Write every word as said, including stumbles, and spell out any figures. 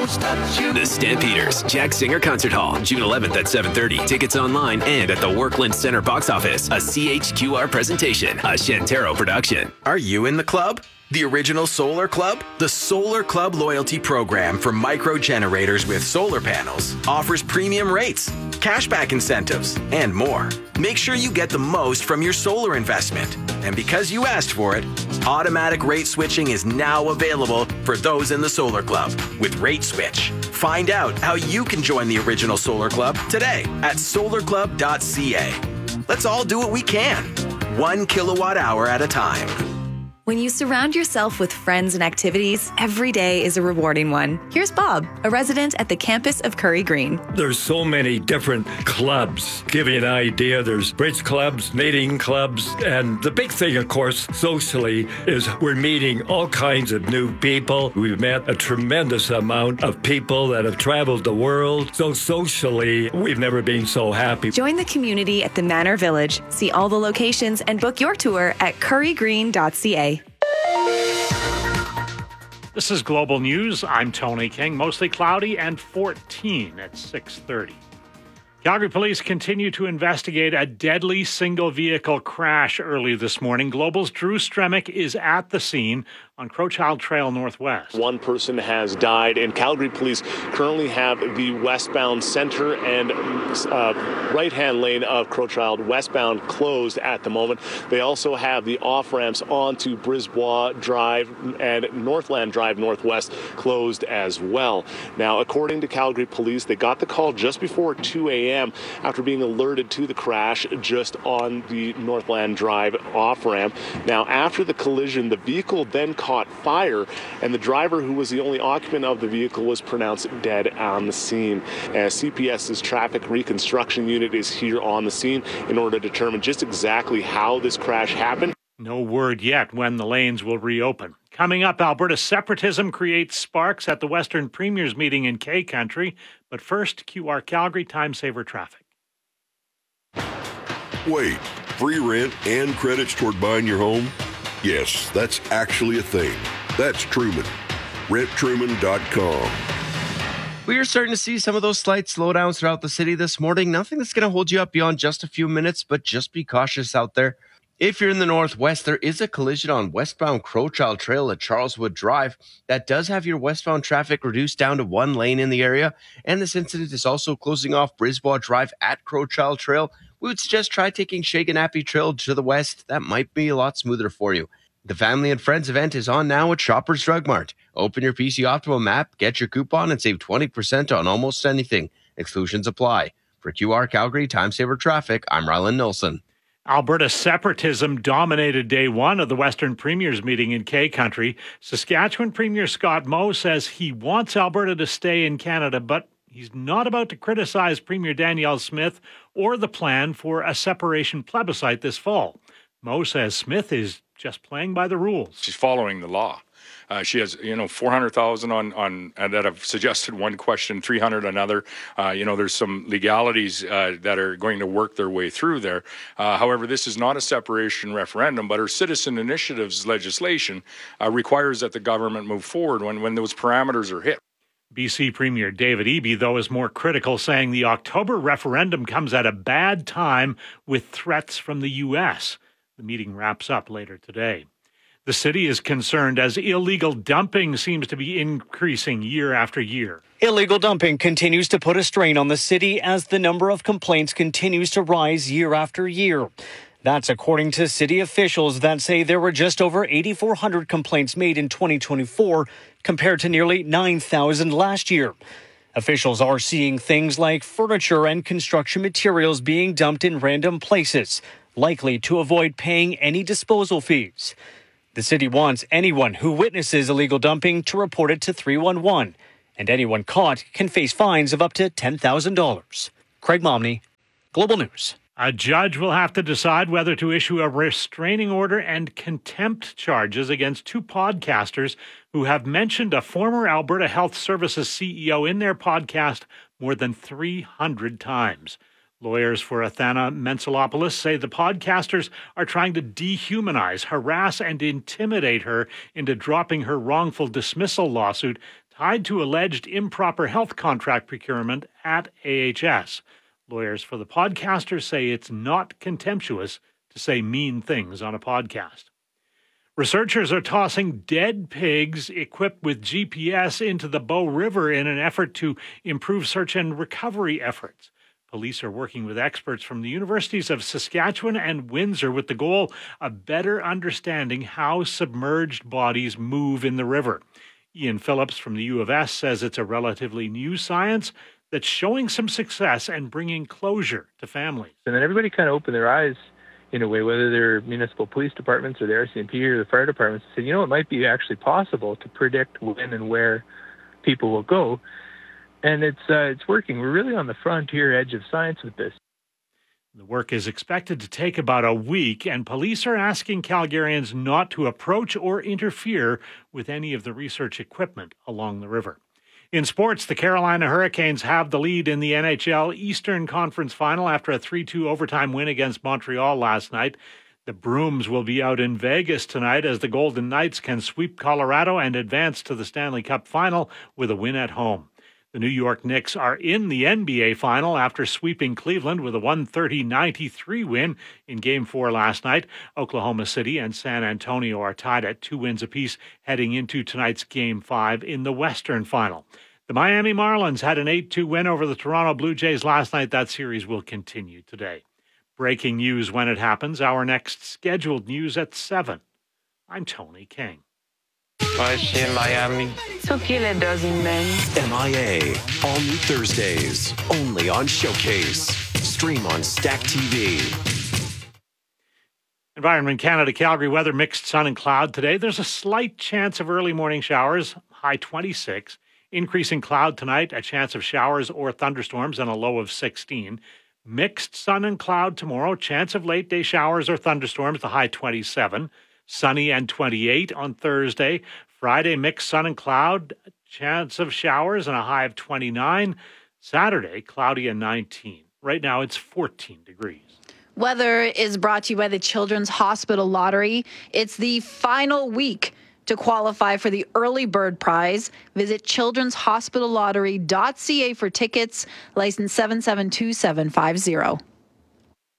The Stampeders, Jack Singer Concert Hall, June eleventh at seven thirty. Tickets online and at the Workland Center box office. A C H Q R presentation, a Shantaro production. Are you in the club? The original Solar Club? The Solar Club loyalty program for micro generators with solar panels offers premium rates, cashback incentives, and more. Make sure you get the most from your solar investment. And because you asked for it, automatic rate switching is now available for those in the Solar Club with Rate Switch. Find out how you can join the original Solar Club today at solar club dot c a. Let's all do what we can, one kilowatt hour at a time. When you surround yourself with friends and activities, every day is a rewarding one. Here's Bob, a resident at the campus of Curry Green. There's so many different clubs. Give you an idea, there's bridge clubs, knitting clubs, and the big thing, of course, socially, is we're meeting all kinds of new people. We've met a tremendous amount of people that have traveled the world. So socially, we've never been so happy. Join the community at the Manor Village. See all the locations and book your tour at curry green dot c a. This is Global News. I'm Tony King. Mostly cloudy and fourteen at six thirty. Calgary police continue to investigate a deadly single-vehicle crash early this morning. Global's Drew Stremick is at the scene on Crowchild Trail Northwest. One person has died, and Calgary police currently have the westbound center and uh, right-hand lane of Crowchild westbound closed at the moment. They also have the off-ramps onto Brisbois Drive and Northland Drive Northwest closed as well. Now, according to Calgary police, they got the call just before two a.m. after being alerted to the crash just on the Northland Drive off-ramp. Now, after the collision, the vehicle then caught fire, and the driver, who was the only occupant of the vehicle, was pronounced dead on the scene. Uh, CPS's Traffic Reconstruction Unit is here on the scene in order to determine just exactly how this crash happened. No word yet when the lanes will reopen. Coming up, Alberta separatism creates sparks at the Western Premiers meeting in K Country. But first, Q R Calgary Time Saver Traffic. Wait, free rent and credits toward buying your home? Yes, that's actually a thing. That's Truman. rent truman dot com. We are starting to see some of those slight slowdowns throughout the city this morning. Nothing that's going to hold you up beyond just a few minutes, but just be cautious out there. If you're in the northwest, there is a collision on westbound Crowchild Trail at Charleswood Drive that does have your westbound traffic reduced down to one lane in the area. And this incident is also closing off Brisbois Drive at Crowchild Trail. We would suggest try taking Shaganappy Trail to the west. That might be a lot smoother for you. The Family and Friends event is on now at Shoppers Drug Mart. Open your P C Optimum app, get your coupon, and save twenty percent on almost anything. Exclusions apply. For Q R Calgary Time Saver Traffic, I'm Rylan Nilsson. Alberta separatism dominated day one of the Western Premiers meeting in K Country. Saskatchewan Premier Scott Moe says he wants Alberta to stay in Canada, but he's not about to criticize Premier Danielle Smith or the plan for a separation plebiscite this fall. Moe says Smith is just playing by the rules. She's following the law. Uh, she has, you know, four hundred thousand on, on uh, that have suggested one question, three hundred another. Uh, you know, there's some legalities uh, that are going to work their way through there. Uh, however, this is not a separation referendum, but her citizen initiatives legislation uh, requires that the government move forward when, when those parameters are hit. B C Premier David Eby, though, is more critical, saying the October referendum comes at a bad time with threats from the U S. The meeting wraps up later today. The city is concerned as illegal dumping seems to be increasing year after year. Illegal dumping continues to put a strain on the city as the number of complaints continues to rise year after year. That's according to city officials that say there were just over eight thousand four hundred complaints made in twenty twenty-four compared to nearly nine thousand last year. Officials are seeing things like furniture and construction materials being dumped in random places, likely to avoid paying any disposal fees. The city wants anyone who witnesses illegal dumping to report it to three one one, and anyone caught can face fines of up to ten thousand dollars. Craig Momney, Global News. A judge will have to decide whether to issue a restraining order and contempt charges against two podcasters who have mentioned a former Alberta Health Services C E O in their podcast more than three hundred times. Lawyers for Athana Mentzelopoulos say the podcasters are trying to dehumanize, harass, and intimidate her into dropping her wrongful dismissal lawsuit tied to alleged improper health contract procurement at A H S. Lawyers for the podcaster say it's not contemptuous to say mean things on a podcast. Researchers are tossing dead pigs equipped with G P S into the Bow River in an effort to improve search and recovery efforts. Police are working with experts from the universities of Saskatchewan and Windsor with the goal of better understanding how submerged bodies move in the river. Ian Phillips from the U of S says it's a relatively new science that's showing some success and bringing closure to families. And then everybody kind of opened their eyes in a way, whether they're municipal police departments or the R C M P or the fire departments, said, you know, it might be actually possible to predict when and where people will go. And it's uh, it's working. We're really on the frontier edge of science with this. The work is expected to take about a week, and police are asking Calgarians not to approach or interfere with any of the research equipment along the river. In sports, the Carolina Hurricanes have the lead in the N H L Eastern Conference Final after a three two overtime win against Montreal last night. The Brooms will be out in Vegas tonight as the Golden Knights can sweep Colorado and advance to the Stanley Cup Final with a win at home. The New York Knicks are in the N B A Final after sweeping Cleveland with a one thirty ninety-three win in Game four last night. Oklahoma City and San Antonio are tied at two wins apiece heading into tonight's Game five in the Western Final. The Miami Marlins had an eight two win over the Toronto Blue Jays last night. That series will continue today. Breaking news when it happens. Our next scheduled news at seven. I'm Tony King. I see in Miami. So que le does in men. M I A. All new Thursdays. Only on Showcase. Stream on Stack T V. Environment Canada Calgary weather, mixed sun and cloud today. There's a slight chance of early morning showers, high twenty-six. Increasing cloud tonight, a chance of showers or thunderstorms and a low of sixteen. Mixed sun and cloud tomorrow, chance of late day showers or thunderstorms, the high twenty-seven. Sunny and twenty-eight on Thursday. Friday, mixed sun and cloud, chance of showers and a high of twenty-nine. Saturday, cloudy and nineteen. Right now, it's fourteen degrees. Weather is brought to you by the Children's Hospital Lottery. It's the final week to qualify for the Early Bird Prize. Visit children's hospital lottery dot c a for tickets. License seven seven two seven five zero.